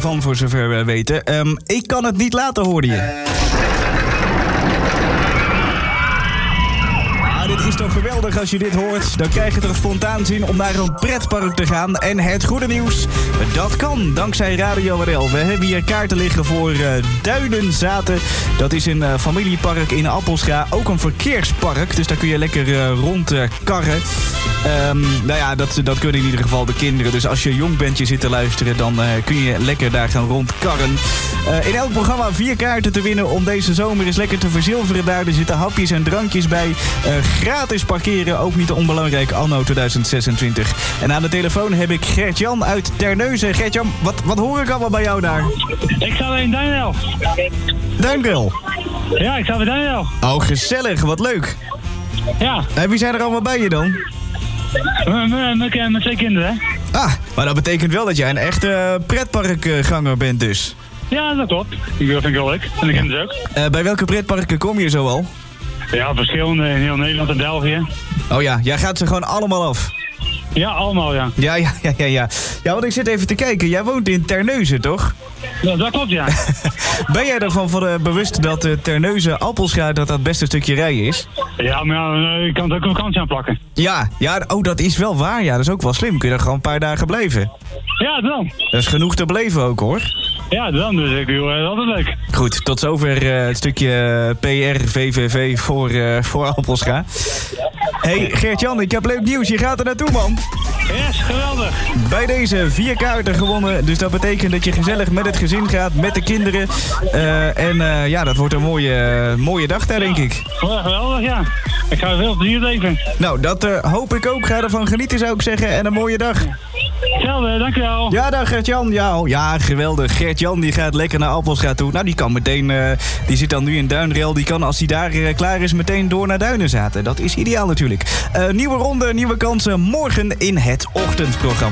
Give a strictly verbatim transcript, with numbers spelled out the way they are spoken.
van, voor zover we weten. Um, ik kan het niet laten, hoorde je. Dit is toch geweldig als je dit hoort. Dan krijg je toch spontaan zin om naar een pretpark te gaan. En het goede nieuws, dat kan dankzij Radio R L. We hebben hier kaarten liggen voor uh, Duinenzaten. Dat is een uh, familiepark in Appelscha. Ook een verkeerspark, dus daar kun je lekker uh, rondkarren. Uh, um, nou ja, dat, dat kunnen in ieder geval de kinderen. Dus als je jong bent, je zit te luisteren, dan uh, kun je lekker daar gaan rondkarren. Uh, in elk programma vier kaarten te winnen om deze zomer eens lekker te verzilveren daar. Er zitten hapjes en drankjes bij. Uh, gratis parkeren, ook niet onbelangrijk, anno tweeduizend zesentwintig. En aan de telefoon heb ik Gert-Jan uit Terneuzen. Gert-Jan, wat, wat hoor ik allemaal bij jou daar? Ik sta in Duinrel. Duinrel? Ja, ik sta bij Duinrel. Oh, gezellig, wat leuk. Ja. En wie zijn er allemaal bij je dan? Met twee kinderen, hè. Ah, maar dat betekent wel dat jij een echte pretparkganger bent dus. Ja, dat klopt. Ik vind het wel leuk. En de kinderen ook. Uh, bij welke pretparken kom je zo al? Ja, verschillende in heel Nederland en België. Oh ja, jij gaat ze gewoon allemaal af? Ja, allemaal, ja. Ja, ja, ja, ja, ja. Ja, want ik zit even te kijken. Jij woont in Terneuzen, toch? Ja, dat klopt, ja. Ben jij ervan voor, uh, bewust dat uh, Terneuzen-Appelscha dat dat beste stukje rijden is? Ja, maar ja, je kan het ook een kantje aan plakken. Ja, ja, oh, dat is wel waar. Ja, dat is ook wel slim. Kun je er gewoon een paar dagen blijven? Ja, dan. Dat is genoeg te beleven ook, hoor. Ja, dan. Dus ik doe uh, altijd leuk. Goed, tot zover uh, het stukje P R V V V voor, uh, voor Appelscha. Hey Gert-Jan, ik heb leuk nieuws. Je gaat er naartoe, man. Yes, geweldig. Bij deze vier kaarten gewonnen. Dus dat betekent dat je gezellig met het gezin gaat, met de kinderen. Uh, en uh, ja, dat wordt een mooie, uh, mooie dag daar, denk ik. Ja, geweldig, ja. Ik ga er veel plezier leven. Nou, dat uh, hoop ik ook. Ga ervan genieten, zou ik zeggen. En een mooie dag. Hetzelfde, dankjewel. Ja, dag Gert-Jan. Ja, ja, geweldig. Gert-Jan die gaat lekker naar Appelscha toe. Nou, die kan meteen, uh, die zit dan nu in Duinrel. Die kan, als hij daar uh, klaar is, meteen door naar Duinenzaten. Dat is ideaal natuurlijk. Uh, nieuwe ronde, nieuwe kansen. Morgen in het ochtendprogramma.